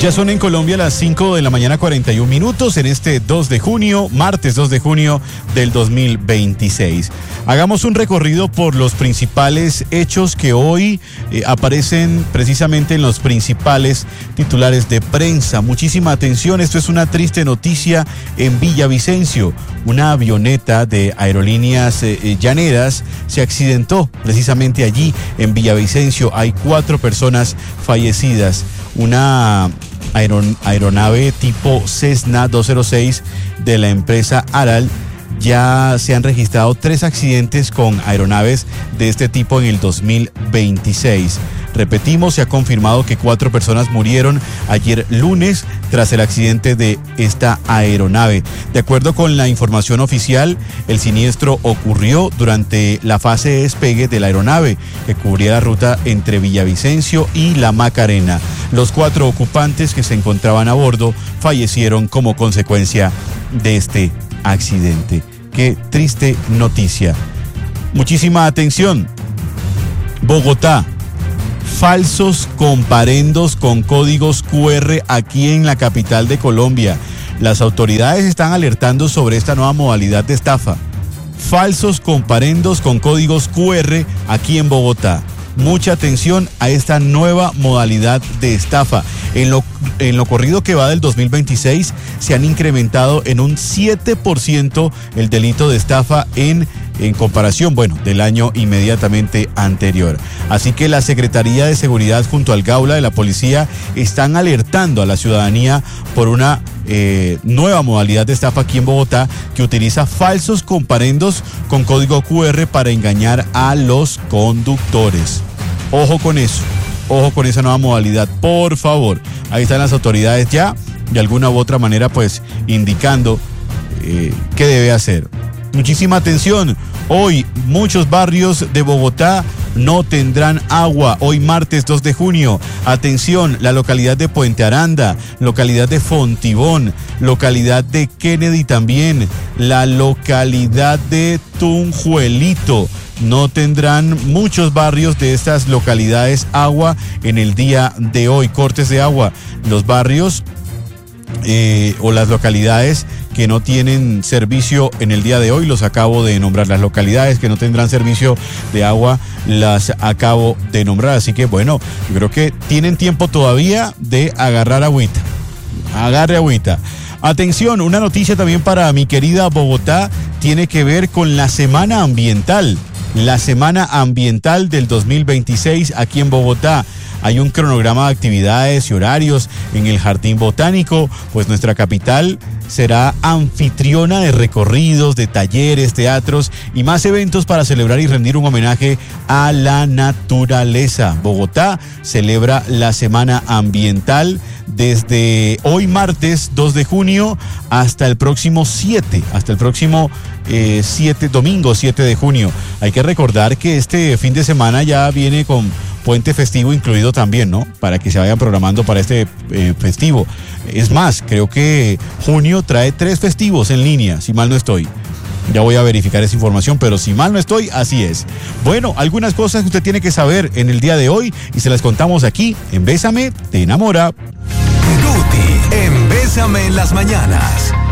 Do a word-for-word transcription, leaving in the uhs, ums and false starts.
Ya son en Colombia las cinco de la mañana cuarenta y un minutos en este dos de junio, martes dos de junio del dos mil veintiséis. Hagamos un recorrido por los principales hechos que hoy eh, aparecen precisamente en los principales titulares de prensa. Muchísima atención, esto es una triste noticia en Villavicencio. Una avioneta de Aerolíneas eh, Llaneras se accidentó precisamente allí en Villavicencio. Hay cuatro personas fallecidas. Una aeron- aeronave tipo Cessna doscientos seis de la empresa Aral. Ya se han registrado tres accidentes con aeronaves de este tipo en el dos mil veintiséis. Repetimos, se ha confirmado que cuatro personas murieron ayer lunes tras el accidente de esta aeronave. De acuerdo con la información oficial, el siniestro ocurrió durante la fase de despegue de la aeronave, que cubría la ruta entre Villavicencio y La Macarena. Los cuatro ocupantes que se encontraban a bordo fallecieron como consecuencia de este accidente. Qué triste noticia. Muchísima atención. Bogotá. Falsos comparendos con códigos cu erre aquí en la capital de Colombia. Las autoridades están alertando sobre esta nueva modalidad de estafa. Falsos comparendos con códigos cu erre aquí en Bogotá. Mucha atención a esta nueva modalidad de estafa. En lo, en lo corrido que va del dos mil veintiséis se han incrementado en un siete por ciento el delito de estafa en, en comparación, bueno, del año inmediatamente anterior. Así que la Secretaría de Seguridad junto al Gaula de la Policía están alertando a la ciudadanía por una eh, nueva modalidad de estafa aquí en Bogotá que utiliza falsos comparendos con código cu erre para engañar a los conductores. Ojo con eso, ojo con esa nueva modalidad, por favor. Ahí están las autoridades ya, de alguna u otra manera, pues, indicando eh, qué debe hacer. Muchísima atención. Hoy muchos barrios de Bogotá no tendrán agua. Hoy martes dos de junio. Atención, la localidad de Puente Aranda, localidad de Fontibón, localidad de Kennedy también, la localidad de Tunjuelito. No tendrán muchos barrios de estas localidades agua en el día de hoy. Cortes de agua. Los barrios eh, o las localidades que no tienen servicio en el día de hoy, los acabo de nombrar. Las localidades que no tendrán servicio de agua, las acabo de nombrar. Así que bueno, yo creo que tienen tiempo todavía de agarrar agüita. Agarre agüita. Atención, una noticia también para mi querida Bogotá, tiene que ver con la semana ambiental. La semana ambiental del dos mil veintiséis aquí en Bogotá. Hay un cronograma de actividades y horarios en el Jardín Botánico, pues nuestra capital será anfitriona de recorridos, de talleres, teatros y más eventos para celebrar y rendir un homenaje a la naturaleza. Bogotá celebra la Semana Ambiental desde hoy martes dos de junio hasta el próximo siete, hasta el próximo eh, siete, domingo siete de junio. Hay que recordar que este fin de semana ya viene con puente festivo incluido también, ¿no? Para que se vayan programando para este eh, festivo. Es más, creo que junio trae tres festivos en línea, si mal no estoy. Ya voy a verificar esa información, pero si mal no estoy, así es. Bueno, algunas cosas que usted tiene que saber en el día de hoy y se las contamos aquí en Bésame, te enamora. Guti, en Bésame en las mañanas.